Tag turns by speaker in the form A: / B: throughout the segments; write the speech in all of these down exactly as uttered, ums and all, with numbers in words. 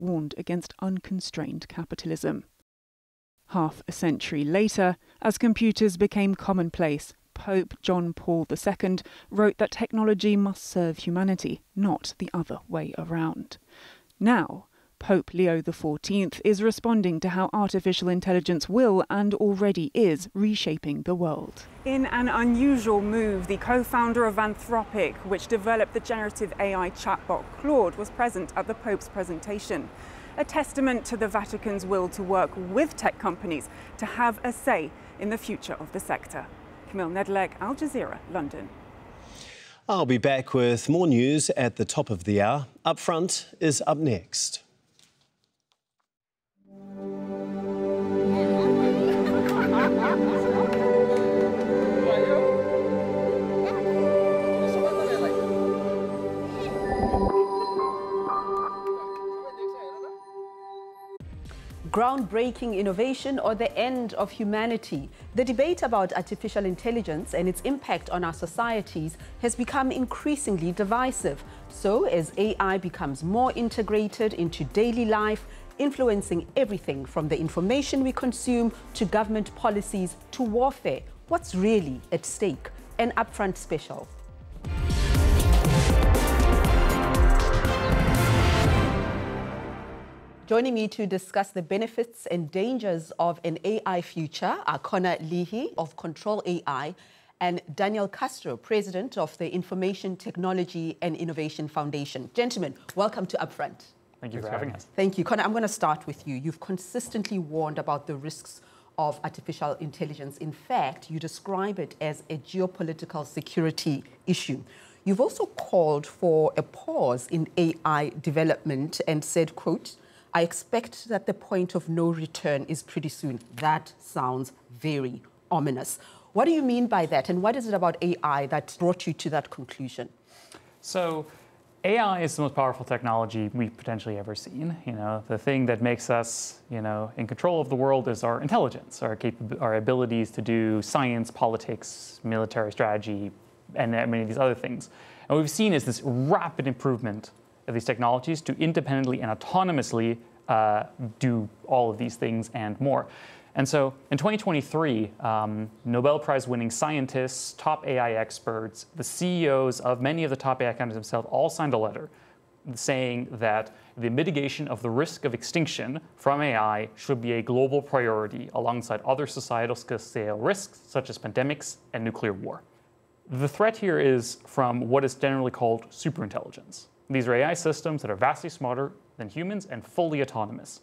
A: warned against unconstrained capitalism. Half a century later, as computers became commonplace, Pope John Paul the Second wrote that technology must serve humanity, not the other way around. Now, Pope Leo the Fourteenth is responding to how artificial intelligence will and already is reshaping the world. In an unusual move, the co-founder of Anthropic, which developed the generative A I chatbot Claude, was present at the Pope's presentation. A testament to the Vatican's will to work with tech companies to have a say in the future of the sector. Camille Nedelec, Al Jazeera, London.
B: I'll be back with more news at the top of the hour. Up Front is up next.
C: Groundbreaking innovation or the end of humanity? The debate about artificial intelligence and its impact on our societies has become increasingly divisive. So as A I becomes more integrated into daily life, influencing everything from the information we consume to government policies to warfare, what's really at stake? An Upfront special. Joining me to discuss the benefits and dangers of an A I future are Connor Leahy of Control A I and Daniel Castro, President of the Information Technology and Innovation Foundation. Gentlemen, welcome to Upfront.
D: Thank you for having us.
C: Thank you. Connor, I'm going to start with you. You've consistently warned about the risks of artificial intelligence. In fact, you describe it as a geopolitical security issue. You've also called for a pause in A I development and said, quote, I expect that the point of no return is pretty soon. That sounds very ominous. What do you mean by that? And what is it about A I that brought you to that conclusion?
D: So A I is the most powerful technology we've potentially ever seen. You know, the thing that makes us, you know, in control of the world is our intelligence, our, cap- our abilities to do science, politics, military strategy, and many of these other things. And what we've seen is this rapid improvement of these technologies to independently and autonomously uh, do all of these things and more. And so in twenty twenty-three, um, Nobel Prize-winning scientists, top A I experts, the C E Os of many of the top A I companies themselves all signed a letter saying that the mitigation of the risk of extinction from A I should be a global priority alongside other societal scale risks such as pandemics and nuclear war. The threat here is from what is generally called superintelligence. These are A I systems that are vastly smarter than humans and fully autonomous.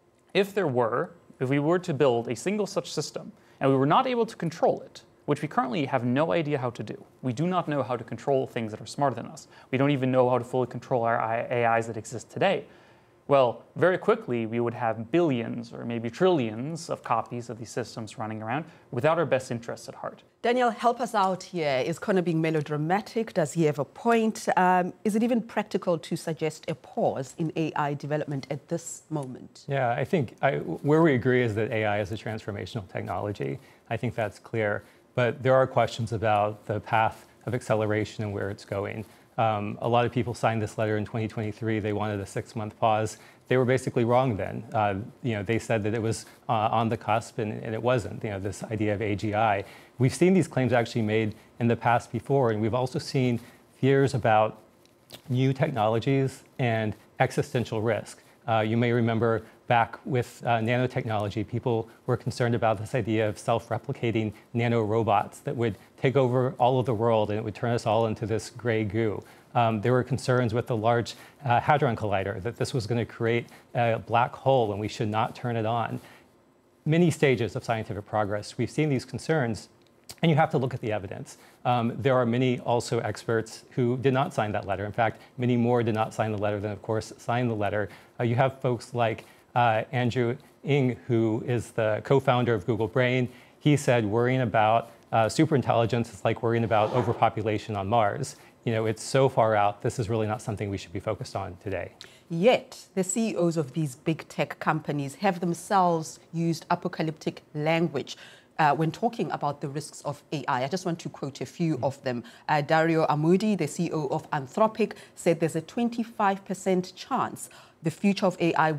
D: If there were, if we were to build a single such system and we were not able to control it, which we currently have no idea how to do, we do not know how to control things that are smarter than us. We don't even know how to fully control our A Is that exist today. Well, very quickly, we would have billions or maybe trillions of copies of these systems running around without our best interests at heart.
C: Daniel, help us out here. Is Connor being melodramatic? Does he have a point? Um, is it even practical to suggest a pause in A I development at this moment?
E: Yeah, I think I, where we agree is that A I is a transformational technology. I think that's clear. But there are questions about the path of acceleration and where it's going. Um, a lot of people signed this letter in twenty twenty-three. They wanted a six-month pause. They were basically wrong then. Uh, you know, they said that it was uh, on the cusp, and, and it wasn't. You know, this idea of A G I. We've seen these claims actually made in the past before, and we've also seen fears about new technologies and existential risk. Uh, you may remember back with uh, nanotechnology, people were concerned about this idea of self-replicating nanorobots that would take over all of the world and it would turn us all into this gray goo. Um, there were concerns with the Large uh, Hadron Collider that this was going to create a black hole and we should not turn it on. Many stages of scientific progress, we've seen these concerns, and you have to look at the evidence. Um, there are many also experts who did not sign that letter. In fact, many more did not sign the letter than, of course, signed the letter. Uh, you have folks like uh, Andrew Ng, who is the co-founder of Google Brain. He said worrying about uh, superintelligence is like worrying about overpopulation on Mars. You know, it's so far out, this is really not something we should be focused on today.
C: Yet, the C E Os of these big tech companies have themselves used apocalyptic language. uh, when talking about the risks of A I. I just want to quote a few mm-hmm. of them. Uh, Dario Amodi, the C E O of Anthropic, said there's a twenty-five percent chance the future of A I